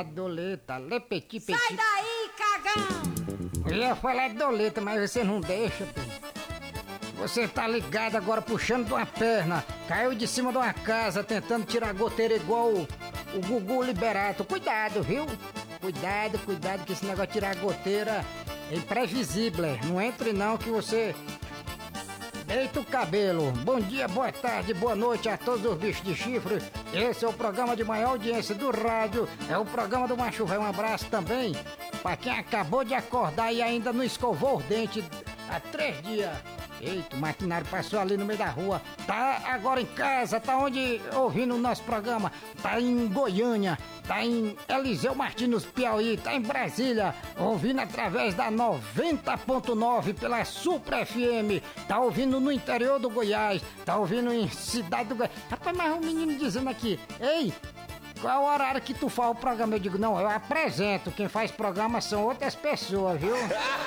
a doleta, lê petit, petit. Sai daí, cagão! Eu ia falar de doleta, mas você não deixa, pô. Você tá ligado agora puxando de uma perna, caiu de cima de uma casa tentando tirar goteira igual o Gugu Liberato. Cuidado, viu? Cuidado que esse negócio de tirar goteira é imprevisível. Não entre não que você deita o cabelo. Bom dia, boa tarde, boa noite a todos os bichos de chifre. Esse é o programa de maior audiência do rádio. É o programa do Macho Velho. Um abraço também pra quem acabou de acordar e ainda não escovou os dentes há 3 dias. Eita, o maquinário passou ali no meio da rua. Tá agora em casa, tá onde ouvindo o nosso programa? Tá em Goiânia, tá em Eliseu Martins, Piauí, tá em Brasília, ouvindo através da 90.9 pela Supra FM, tá ouvindo no interior do Goiás, tá ouvindo em Cidade do Goiás. Rapaz, mas um menino dizendo aqui, ei, qual é o horário que tu faz o programa? Eu digo, não, eu apresento, quem faz programa são outras pessoas, viu?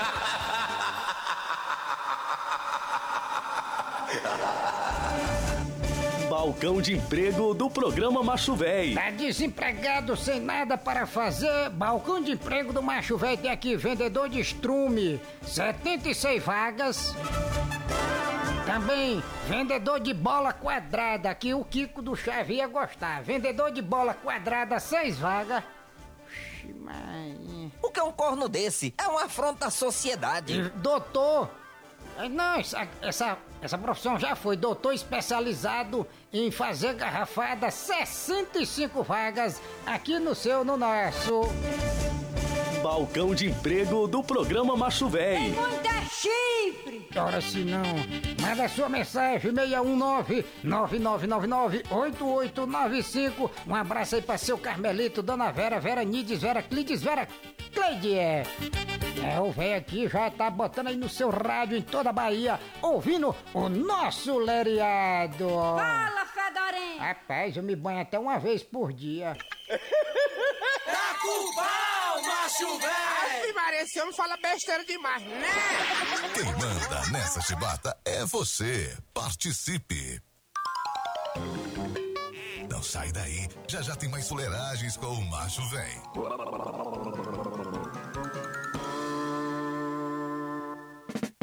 Balcão de emprego do programa Macho Véi. Tá desempregado sem nada para fazer? Balcão de emprego do Macho Véi tem aqui vendedor de estrume, 76 vagas. Também vendedor de bola quadrada, aqui o Kiko do Xavier ia gostar. Vendedor de bola quadrada, 6 vagas. Oxi, mãe. O que é um corno desse? É uma afronta à sociedade. Doutor. Não, essa profissão já foi doutor especializado em fazer garrafada, 65 vagas aqui no nosso. Balcão de emprego do programa Macho Véi. Muita chifre! Ora se não, manda sua mensagem, 619-9999-8895. Um abraço aí pra seu Carmelito, Dona Vera, Vera Nides, Vera Clides, Vera Cleide. O velho aqui já tá botando aí no seu rádio em toda a Bahia, ouvindo o nosso Leriado. Fala, fedorento! Rapaz, eu me banho até uma vez por dia. Tacubal, macho velho! Ai, Maria, esse homem fala besteira demais, né? Quem manda nessa chibata é você. Participe. Não sai daí, já tem mais fuleiragens com o Macho Véi.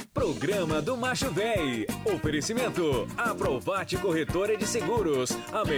Programa do Macho Véi. Oferecimento: Aprovate Corretora de Seguros. A